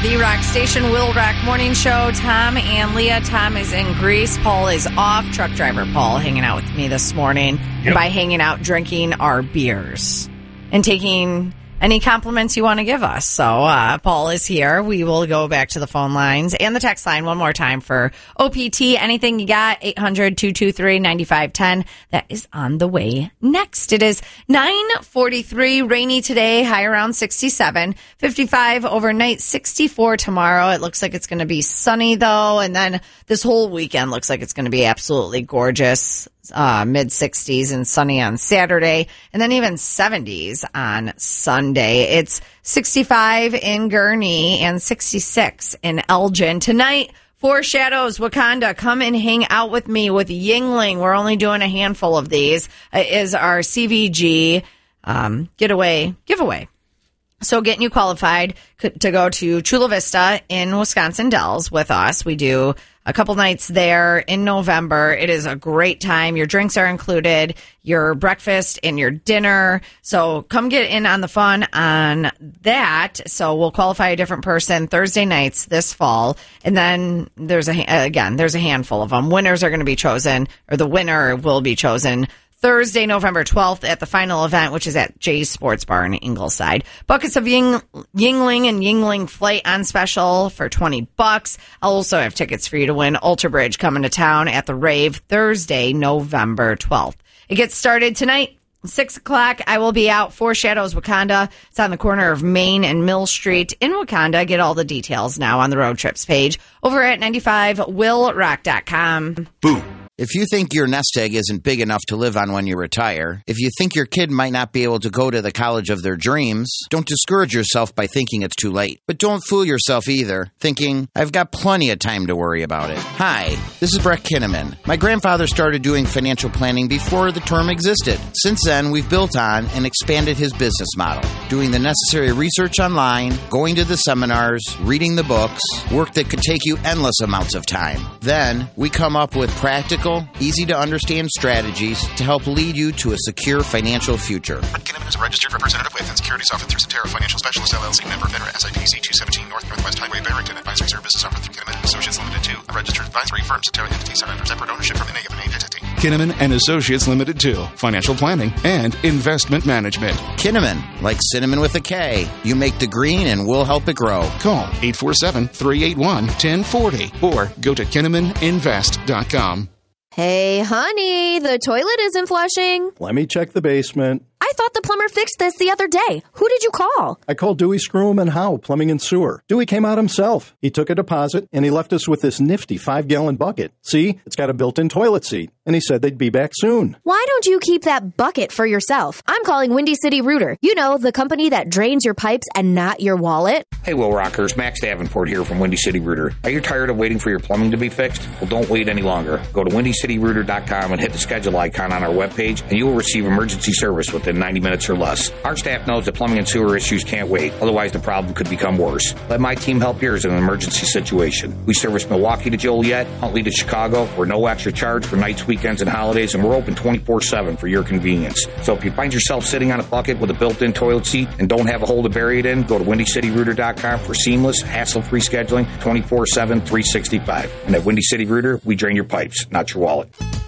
The Rock Station Will Rock Morning Show. Tom and Leah. Tom is in Greece. Paul is off. Truck driver Paul hanging out with me this morning. Yep. And by hanging out, drinking our beers and taking any compliments you want to give us. So Paul is here. We will go back to the phone lines and the text line one more time for OPT. Anything you got, 800-223-9510. That is on the way next. It is 9:43, rainy today, high around 67, 55 overnight, 64 tomorrow. It looks like it's going to be sunny, though, and then this whole weekend looks like it's going to be absolutely gorgeous. Mid-60s and sunny on Saturday, and then even 70s on Sunday. It's 65 in Gurnee and 66 in Elgin. Tonight, Four Shadows, Wakanda, come and hang out with me with Yuengling. We're only doing a handful of these. Is our CVG giveaway. So getting you qualified to go to Chula Vista in Wisconsin Dells with us. We do a couple nights there in November. It is a great time. Your drinks are included, your breakfast and your dinner. So come get in on the fun on that. So we'll qualify a different person Thursday nights this fall. And then there's a handful of them. Winners are going to be chosen, or the winner will be chosen Thursday, November 12th at the final event, which is at Jay's Sports Bar in Ingleside. Buckets of Yuengling and Yuengling Flight on special for $20. I'll also have tickets for you to win. Ultra Bridge coming to town at the Rave Thursday, November 12th. It gets started tonight. 6 o'clock, I will be out. Four Shadows, Wakanda. It's on the corner of Main and Mill Street in Wakanda. Get all the details now on the road trips page over at 95willrock.com. Boom. If you think your nest egg isn't big enough to live on when you retire, if you think your kid might not be able to go to the college of their dreams, don't discourage yourself by thinking it's too late. But don't fool yourself either, thinking, I've got plenty of time to worry about it. Hi, this is Brett Kinnaman. My grandfather started doing financial planning before the term existed. Since then, we've built on and expanded his business model, doing the necessary research online, going to the seminars, reading the books, work that could take you endless amounts of time. Then, we come up with practical, easy-to-understand strategies to help lead you to a secure financial future. Brett Kinnaman is a registered representative with and securities offered through Cetera Financial Specialists, LLC, member FINRA, SIPC 217 Northwest Highway, Barrington. Advisory services offered through Kinnaman & Associates Limited 2, a registered advisory firm. Cetera entities are under separate ownership from NA of an entity. Kinnaman & Associates Limited 2, financial planning and investment management. Kinnaman, like cinnamon with a K. You make the green and we'll help it grow. Call 847-381-1040 or go to KinnamanInvest.com. Hey, honey, the toilet isn't flushing. Let me check the basement. I thought the plumber fixed this the other day. Who did you call? I called Dewey Scroom and Howe Plumbing and Sewer. Dewey came out himself. He took a deposit, and he left us with this nifty 5-gallon bucket. See, it's got a built-in toilet seat. And he said they'd be back soon. Why don't you keep that bucket for yourself? I'm calling Windy City Rooter. You know, the company that drains your pipes and not your wallet. Hey, Will Rockers. Max Davenport here from Windy City Rooter. Are you tired of waiting for your plumbing to be fixed? Well, don't wait any longer. Go to WindyCityRooter.com and hit the schedule icon on our webpage, and you will receive emergency service within 90 minutes or less. Our staff knows that plumbing and sewer issues can't wait. Otherwise, the problem could become worse. Let my team help yours in an emergency situation. We service Milwaukee to Joliet, Huntley to Chicago. We're no extra charge for nights, weekends, and holidays, and we're open 24/7 for your convenience. So if you find yourself sitting on a bucket with a built-in toilet seat and don't have a hole to bury it in, go to WindyCityRooter.com for seamless, hassle-free scheduling 24/7, 365. And at Windy City Rooter, we drain your pipes, not your wallet.